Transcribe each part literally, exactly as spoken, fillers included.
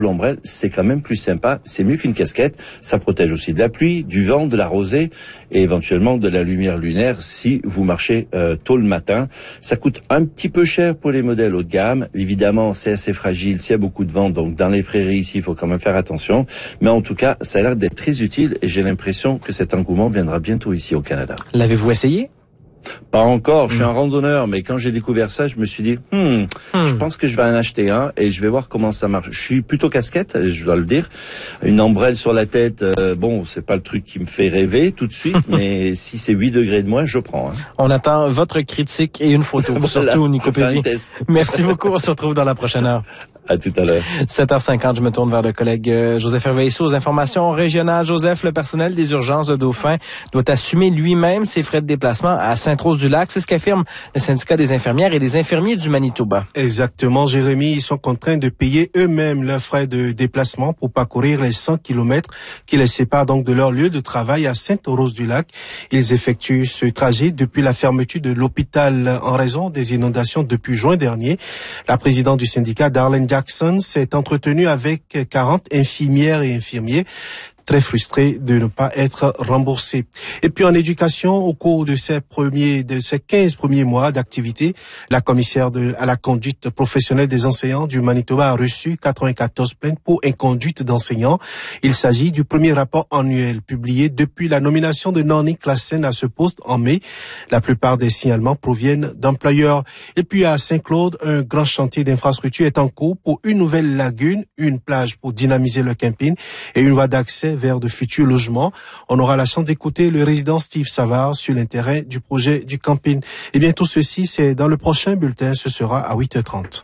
l'ombrelle, c'est quand même plus sympa, c'est mieux qu'une casquette, ça protège aussi de la pluie, du vent, de la rosée et éventuellement de la lumière lunaire si vous marchez euh, tôt le matin. Ça coûte un petit peu cher pour les modèles haut de gamme, évidemment c'est assez fragile s'il y a beaucoup de vent, donc dans les prairies ici il faut quand même faire attention, mais en tout cas ça a l'air d'être très utile et j'ai l'impression que cet engouement viendra bientôt ici au Canada. L'avez-vous essayé? Pas encore, je suis un randonneur, mais quand j'ai découvert ça, je me suis dit, hmm, hmm, je pense que je vais en acheter un et je vais voir comment ça marche. Je suis plutôt casquette, je dois le dire. Une ombrelle sur la tête, euh, bon, c'est pas le truc qui me fait rêver tout de suite, mais si c'est huit degrés de moins, je prends. Hein. On attend votre critique et une photo, voilà, surtout Nico Perry. Merci beaucoup, on se retrouve dans la prochaine heure. À tout à l'heure. sept heures cinquante, je me tourne vers le collègue Joseph Herveilleux aux informations régionales. Joseph, le personnel des urgences de Dauphin doit assumer lui-même ses frais de déplacement à Sainte-Rose-du-Lac. C'est ce qu'affirme le syndicat des infirmières et des infirmiers du Manitoba. Exactement, Jérémy. Ils sont contraints de payer eux-mêmes leurs frais de déplacement pour parcourir les cent kilomètres qui les séparent donc de leur lieu de travail à Sainte-Rose-du-Lac. Ils effectuent ce trajet depuis la fermeture de l'hôpital en raison des inondations depuis juin dernier. La présidente du syndicat, Darlene Jackson, s'est entretenue avec quarante infirmières et infirmiers très frustrés de ne pas être remboursés. Et puis en éducation, au cours de ces premiers, de ces quinze premiers mois d'activité, la commissaire de, à la conduite professionnelle des enseignants du Manitoba a reçu quatre-vingt-quatorze plaintes pour inconduite d'enseignants. Il s'agit du premier rapport annuel publié depuis la nomination de Noni Klassen à ce poste en mai. La plupart des signalements proviennent d'employeurs. Et puis à Saint-Claude, un grand chantier d'infrastructure est en cours pour une nouvelle lagune, une plage pour dynamiser le camping et une voie d'accès vers de futurs logements. On aura la chance d'écouter le résident Steve Savard sur l'intérêt du projet du camping. Eh bien, tout ceci, c'est dans le prochain bulletin. Ce sera à huit heures trente.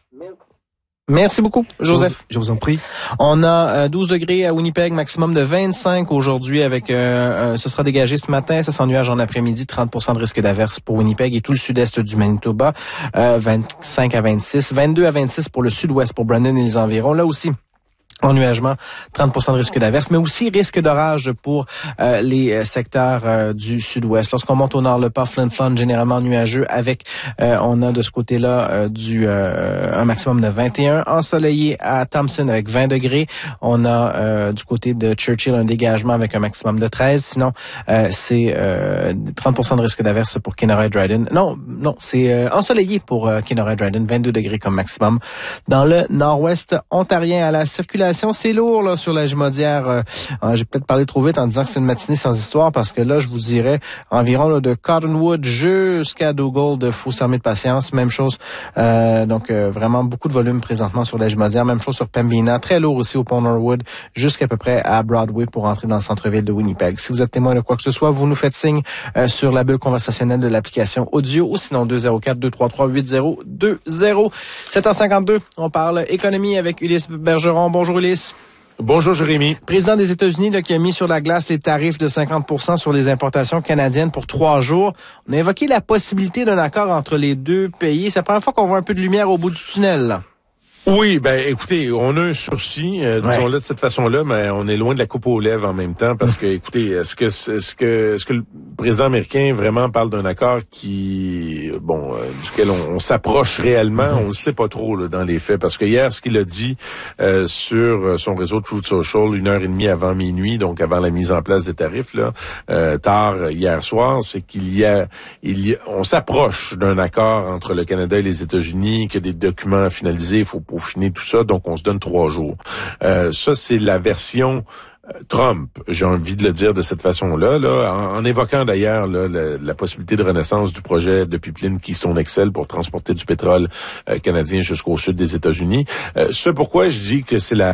Merci beaucoup, Joseph. Je vous en prie. On a douze degrés à Winnipeg, maximum de vingt-cinq aujourd'hui avec, euh, ce sera dégagé ce matin, ça s'ennuage en après-midi, trente pour cent de risque d'averse pour Winnipeg et tout le sud-est du Manitoba, euh, vingt-cinq à vingt-six, vingt-deux à vingt-six pour le sud-ouest, pour Brandon et les environs. Là aussi, ennuagement, trente pour cent de risque d'averse, mais aussi risque d'orage pour euh, les euh, secteurs euh, du sud-ouest. Lorsqu'on monte au nord, le pas Flin Flon, généralement nuageux, avec, euh, on a de ce côté-là euh, du euh, un maximum de vingt et un. Ensoleillé à Thompson avec vingt degrés. On a euh, du côté de Churchill un dégagement avec un maximum de treize. Sinon, euh, c'est euh, trente pour cent de risque d'averse pour Kenora et Dryden. Non, non, c'est euh, ensoleillé pour euh, Kenora et Dryden, vingt-deux degrés comme maximum. Dans le nord-ouest ontarien, à la circulation, c'est lourd là sur la Jumaudière. Euh, j'ai peut-être parlé trop vite en disant que c'est une matinée sans histoire parce que là, je vous dirais environ là, de Cottonwood jusqu'à Dougald, il faut s'armer de patience. Même chose. Euh, donc, euh, vraiment beaucoup de volume présentement sur la Jumaudière. Même chose sur Pembina. Très lourd aussi au Pont Norwood jusqu'à peu près à Broadway pour entrer dans le centre-ville de Winnipeg. Si vous êtes témoin de quoi que ce soit, vous nous faites signe euh, sur la bulle conversationnelle de l'application audio ou sinon deux zéro quatre, deux trois trois, huit zéro deux zéro. sept heures cinquante-deux, on parle économie avec Ulysse Bergeron. Bonjour Ulysse. Bonjour Jérémy. Président des États-Unis là, qui a mis sur la glace les tarifs de cinquante pour cent sur les importations canadiennes pour trois jours. On a évoqué la possibilité d'un accord entre les deux pays. C'est la première fois qu'on voit un peu de lumière au bout du tunnel, là. Oui, ben écoutez, on a un sursis, euh, disons-le ouais. de cette façon-là, mais on est loin de la coupe aux lèvres en même temps parce que, écoutez, est-ce que est-ce que est-ce que le président américain vraiment parle d'un accord qui, bon, euh, duquel on, on s'approche réellement, mm-hmm. on le sait pas trop là, dans les faits, parce que hier, ce qu'il a dit euh, sur son réseau Truth Social, une heure et demie avant minuit, donc avant la mise en place des tarifs, là, euh, tard hier soir, c'est qu'il y a, il y a, on s'approche d'un accord entre le Canada et les États-Unis, qu'il y a des documents finalisés, il faut finir tout ça, donc on se donne trois jours. Euh, ça, c'est la version Trump, j'ai envie de le dire de cette façon-là, là, en, en évoquant d'ailleurs là, la, la possibilité de renaissance du projet de pipeline Keystone X L pour transporter du pétrole euh, canadien jusqu'au sud des États-Unis. Euh, ce pourquoi je dis que c'est la,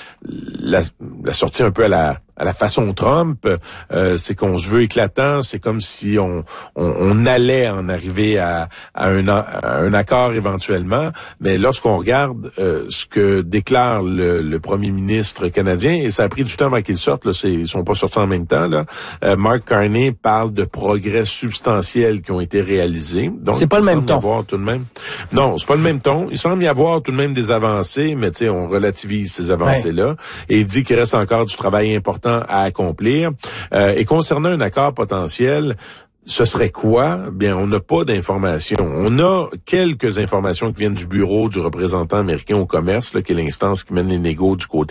la, la sortie un peu à la à la façon Trump, euh, c'est qu'on se veut éclatant, c'est comme si on, on, on allait en arriver à, à, un, à un accord éventuellement, mais lorsqu'on regarde euh, ce que déclare le, le premier ministre canadien, et ça a pris du temps avant qu'ils sortent, là, c'est, ils sont pas sortis en même temps, là, euh, Mark Carney parle de progrès substantiels qui ont été réalisés. Donc, c'est pas le même ton. Avoir tout de même. Non, c'est pas le même ton. Il semble y avoir tout de même des avancées, mais tu sais, on relativise ces avancées-là, ouais. Et il dit qu'il reste encore du travail important à accomplir. Euh, et concernant un accord potentiel, ce serait quoi? Bien, on n'a pas d'informations. On a quelques informations qui viennent du bureau du représentant américain au commerce, là, qui est l'instance qui mène les négos du côté